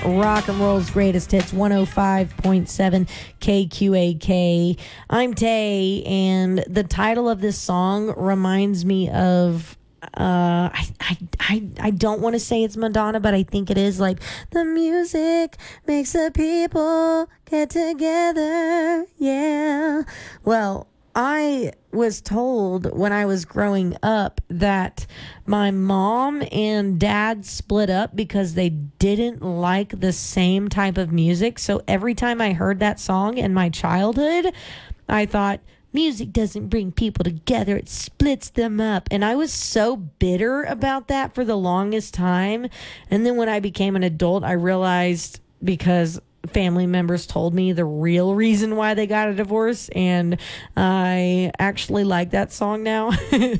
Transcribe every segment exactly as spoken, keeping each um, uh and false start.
Rock and Roll's Greatest Hits, one oh five point seven K Q A K. I'm Tay, and the title of this song reminds me of Uh, I, I, I, I don't want to say it's Madonna, but I think it is. Like, the music makes the people get together. Yeah. Well, I was told when I was growing up that my mom and dad split up because they didn't like the same type of music. So every time I heard that song in my childhood, I thought, music doesn't bring people together, it splits them up. And I was so bitter about that for the longest time. And then when I became an adult, I realized, because family members told me the real reason why they got a divorce, and I actually like that song now.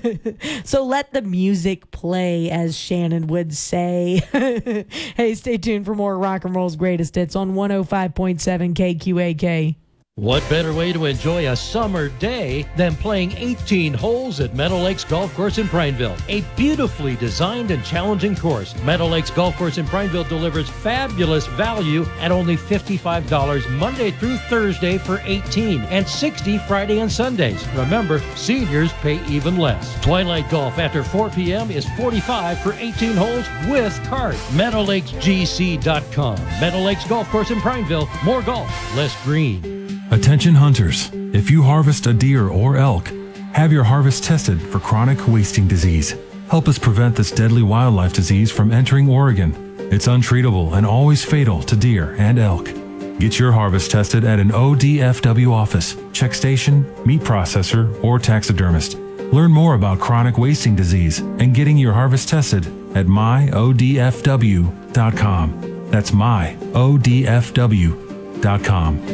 So let the music play, as Shannon would say. Hey, stay tuned for more Rock and Roll's Greatest Hits on one oh five point seven K Q A K. What better way to enjoy a summer day than playing eighteen holes at Meadow Lakes Golf Course in Prineville? A beautifully designed and challenging course, Meadow Lakes Golf Course in Prineville delivers fabulous value at only fifty-five dollars Monday through Thursday for eighteen and sixty dollars Friday and Sundays. Remember, seniors pay even less. Twilight Golf after four p.m. is forty-five dollars for eighteen holes with cart. Meadow Lakes G C dot com. Meadow Lakes Golf Course in Prineville. More golf, less green. Attention hunters, if you harvest a deer or elk, have your harvest tested for chronic wasting disease. Help us prevent this deadly wildlife disease from entering Oregon. It's untreatable and always fatal to deer and elk. Get your harvest tested at an O D F W office, check station, meat processor, or taxidermist. Learn more about chronic wasting disease and getting your harvest tested at my O D F W dot com. That's my O D F W dot com.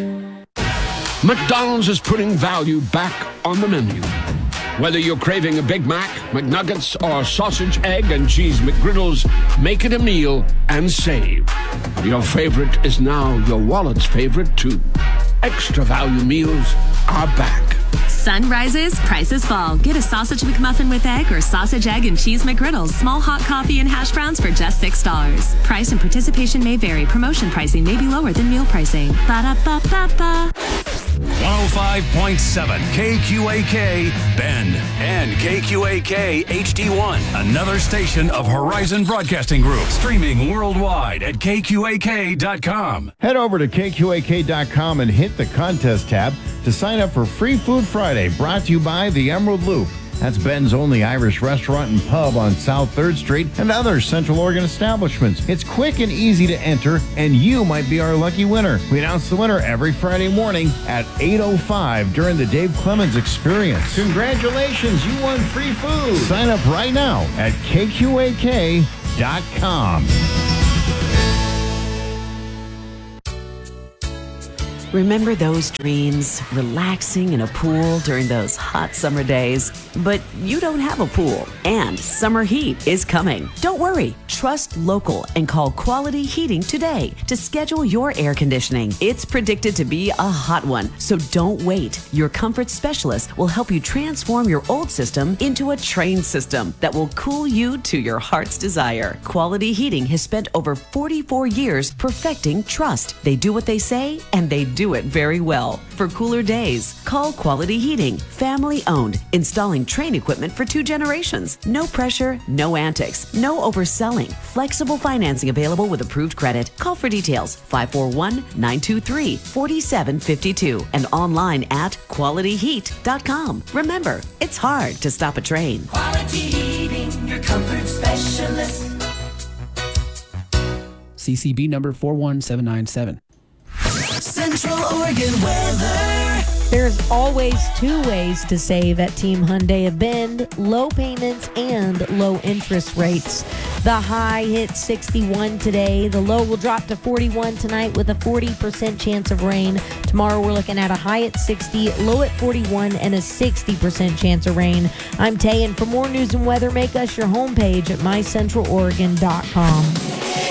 McDonald's is putting value back on the menu. Whether you're craving a Big Mac, McNuggets, or sausage, egg, and cheese McGriddles, make it a meal and save. Your favorite is now your wallet's favorite, too. Extra value meals are back. Sun rises, prices fall. Get a sausage McMuffin with egg or sausage, egg, and cheese McGriddles. Small hot coffee and hash browns for just six dollars. Price and participation may vary. Promotion pricing may be lower than meal pricing. Ba-da-ba-ba-ba. one oh five point seven K Q A K Bend and K Q A K H D one, another station of Horizon Broadcasting Group, streaming worldwide at K Q A K dot com. Head over to K Q A K dot com and hit the contest tab to sign up for Free Food Friday, brought to you by the Emerald Loop. That's Ben's only Irish restaurant and pub on South third Street and other Central Oregon establishments. It's quick and easy to enter, and you might be our lucky winner. We announce the winner every Friday morning at eight oh five during the Dave Clemens Experience. Congratulations, you won free food. Sign up right now at K Q A K dot com. Remember those dreams, relaxing in a pool during those hot summer days? But you don't have a pool, and summer heat is coming. Don't worry. Trust local and call Quality Heating today to schedule your air conditioning. It's predicted to be a hot one, so don't wait. Your comfort specialist will help you transform your old system into a trained system that will cool you to your heart's desire. Quality Heating has spent over forty-four years perfecting trust. They do what they say, and they do it very well. For cooler days, call Quality Heating. Family owned, installing Trane equipment for two generations. No pressure, no antics, no overselling. Flexible financing available with approved credit. Call for details five four one, nine two three, four seven five two and online at quality heat dot com. Remember, it's hard to stop a train. Quality Heating, your comfort specialist. C C B number four one seven nine seven. Central Oregon weather. There's always two ways to save at Team Hyundai of Bend: low payments and low interest rates. The high hit sixty-one today. The low will drop to forty-one tonight with a forty percent chance of rain. Tomorrow we're looking at a high at sixty, low at forty-one, and a sixty percent chance of rain. I'm Tay, and for more news and weather, make us your homepage at my central oregon dot com.